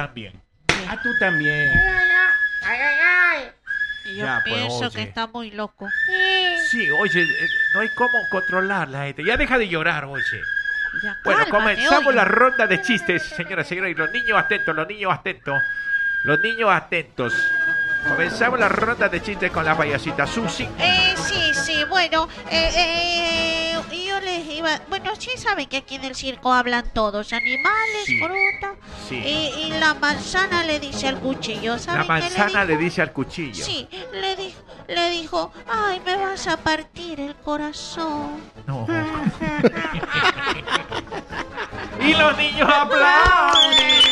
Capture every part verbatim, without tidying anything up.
también? Ah, tú también. Ay, ay, ay. Yo Ya, pues, pienso oye. que está muy loco. Sí, oye, eh, no hay cómo controlar la gente. Ya deja de llorar, oye. Ya, Bueno, cálmate, comenzamos oye. la ronda de chistes, señoras y señores. Y los niños atentos, los niños atentos. Los niños atentos. Comenzamos la ronda de chistes con la payasita Susi. Eh, sí, sí, bueno, eh, eh, yo les iba... Bueno, sí saben que aquí en el circo hablan todos, animales, Sí, fruta. sí. Y, y la manzana le dice al cuchillo, ¿saben La qué manzana le le dijo? dice al cuchillo. Sí, le dijo, le dijo, ay, me vas a partir el corazón. No. Y los niños aplauden.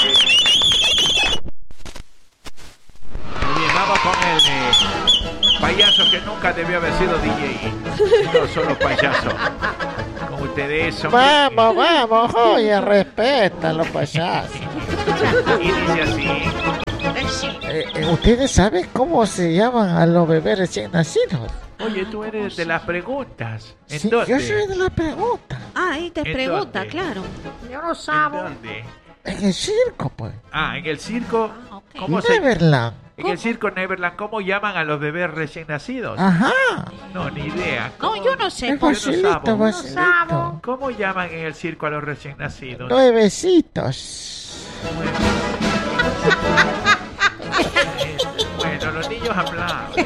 Muy bien, vamos con el eh, payaso que nunca debió haber sido D J. No solo payaso. Con ustedes son... Vamos, vamos, oye, respeta a los payasos. Y dice así. Eh, sí. Eh, eh, ¿Ustedes saben cómo se llaman a los bebés recién nacidos? Oye, tú eres de las preguntas. ¿En Sí, dónde? yo soy de la pregunta. Ah, ahí te ¿En pregunta, dónde? claro. Yo no ¿En sabo. dónde? En el circo, pues. Ah, en el circo. Ah, ok. ¿Cómo se... Neverland. En el circo Neverland, ¿cómo llaman a los bebés recién nacidos? Ajá. No, ni idea. No, ¿Cómo- yo no sé. Es por- Yo no facilito, sabo. facilito. ¿Cómo llaman en el circo a los recién nacidos? Nuevecitos. Bueno, los niños aplauden.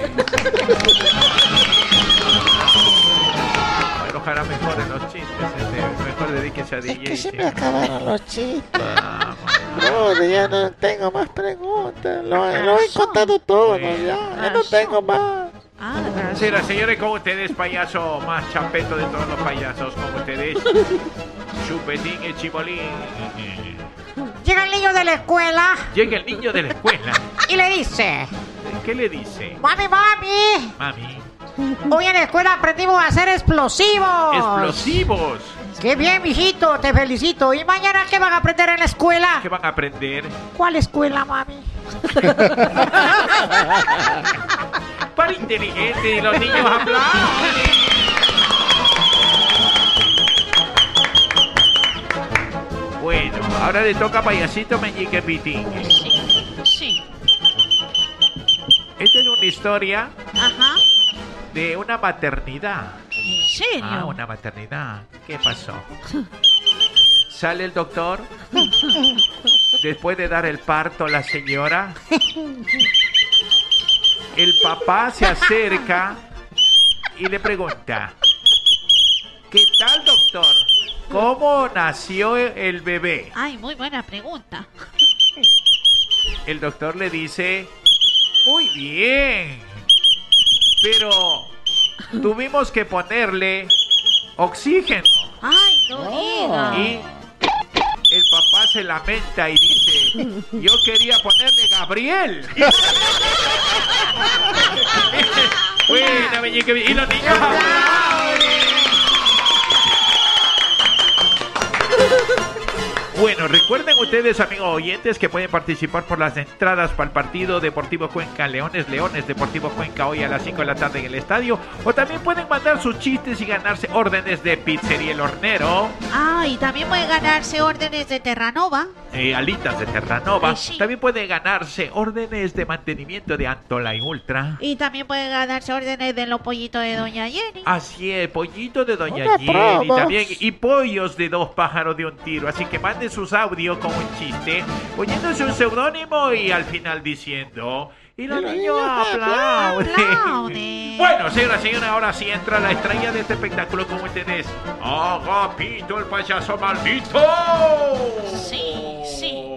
Bueno, ojalá mejoren los chistes. Este, mejor dedíquese a D Es J. que se sí. me acabaron los chistes. Vamos. No, ya no tengo más preguntas. Lo, lo he contado todo, ¿no? Ya, ya no tengo más. Ah, de verdad. Señoras y señores, con ustedes, payaso más chapeto de todos los payasos, con ustedes, Chupetín y Chibolín. Llega el niño de la escuela Llega el niño de la escuela. y le dice: ¿Qué le dice? Mami, mami, Mami, hoy en la escuela aprendimos a hacer explosivos. explosivos. Qué bien, mijito, te felicito. ¿Y mañana qué van a aprender en la escuela? ¿Qué van a aprender? ¿Cuál escuela, mami? Para inteligente y los niños aplauden. Bueno, ahora le toca a Payasito Meñique Pitín. Sí. Esta es una historia Ajá. de una maternidad. ¿En serio? Ah, una maternidad. ¿Qué pasó? Sale el doctor. Después de dar el parto a la señora. El papá se acerca y le pregunta: ¿qué tal, doctor? ¿Cómo nació el bebé? Ay, muy buena pregunta. El doctor le dice: muy bien, pero tuvimos que ponerle oxígeno. Ay, no diga. Y el papá se lamenta y dice: yo quería ponerle Gabriel. Buena, meñique. Y los niños aplauden. Bueno, recuerden ustedes, amigos oyentes, que pueden participar por las entradas para el partido Deportivo Cuenca Leones, Leones Deportivo Cuenca hoy a las cinco de la tarde en el estadio. O también pueden mandar sus chistes y ganarse órdenes de Pizzería El Hornero, Ah, y también puede ganarse órdenes de Terranova. eh, alitas de Terranova. Eh, sí. También pueden ganarse órdenes de mantenimiento de Antola y Ultra. Y también puede ganarse órdenes de los pollitos de Doña Jenny. Así es, pollito de Doña Una Jenny promo. también, y pollos de dos pájaros de un tiro. Así que manden sus audios con un chiste, poniéndose un seudónimo y al final diciendo: y los Y los niños niños aplauden. aplauden. Bueno, señora, señora, ahora sí entra la estrella de este espectáculo con ustedes, Agapito, el payaso maldito. Sí, sí.